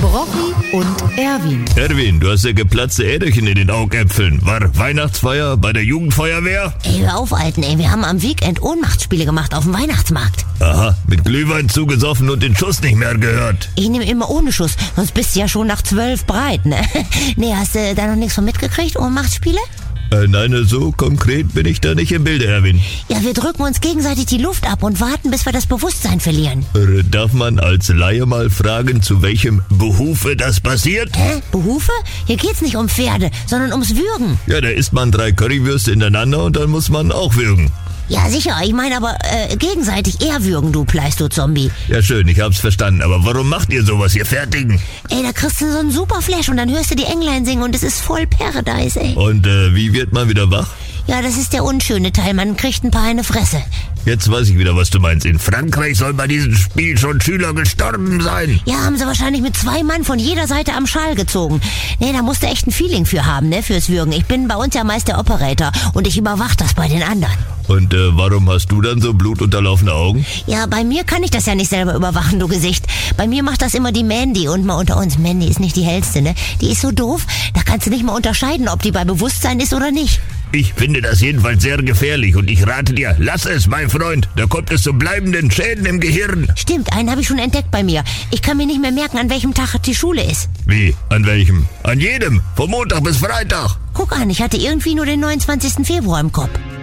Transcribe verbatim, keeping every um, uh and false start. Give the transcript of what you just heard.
Brocky und Erwin. Erwin, du hast ja geplatzte Äderchen in den Augäpfeln. War Weihnachtsfeier bei der Jugendfeuerwehr? Ey, hör auf, Alten, ey. Wir haben am Weekend Ohnmachtsspiele gemacht auf dem Weihnachtsmarkt. Aha, mit Glühwein zugesoffen und den Schuss nicht mehr gehört. Ich nehme immer ohne Schuss, sonst bist du ja schon nach zwölf breit, ne? Nee, hast du da noch nichts von mitgekriegt, Ohnmachtsspiele? Äh, nein, so konkret bin ich da nicht im Bilde, Erwin. Ja, wir drücken uns gegenseitig die Luft ab und warten, bis wir das Bewusstsein verlieren. Äh, darf man als Laie mal fragen, zu welchem Behufe das passiert? Hä? Behufe? Hier geht's nicht um Pferde, sondern ums Würgen. Ja, da isst man drei Currywürste hintereinander und dann muss man auch würgen. Ja, sicher. Ich meine aber äh, gegenseitig eher würgen, du Pleisto-Zombie. Ja, schön, ich hab's verstanden. Aber warum macht ihr sowas, ihr Fertigen? Ey, da kriegst du so einen super Flash und dann hörst du die Englein singen und es ist voll Paradise, ey. Und äh, wie wird man wieder wach? Ja, das ist der unschöne Teil. Man kriegt ein paar eine Fresse. Jetzt weiß ich wieder, was du meinst. In Frankreich soll bei diesem Spiel schon Schüler gestorben sein. Ja, haben sie wahrscheinlich mit zwei Mann von jeder Seite am Schal gezogen. Nee, da musst du echt ein Feeling für haben, ne, fürs Würgen. Ich bin bei uns ja meist der Operator und ich überwach das bei den anderen. Und äh, warum hast du dann so blutunterlaufene Augen? Ja, bei mir kann ich das ja nicht selber überwachen, du Gesicht. Bei mir macht das immer die Mandy. Und mal unter uns, Mandy ist nicht die hellste, ne? Die ist so doof, da kannst du nicht mal unterscheiden, ob die bei Bewusstsein ist oder nicht. Ich finde das jedenfalls sehr gefährlich und ich rate dir, lass es, mein Freund. Da kommt es zu bleibenden Schäden im Gehirn. Stimmt, einen habe ich schon entdeckt bei mir. Ich kann mir nicht mehr merken, an welchem Tag die Schule ist. Wie? An welchem? An jedem. Von Montag bis Freitag. Guck an, ich hatte irgendwie nur den neunundzwanzigsten Februar im Kopf.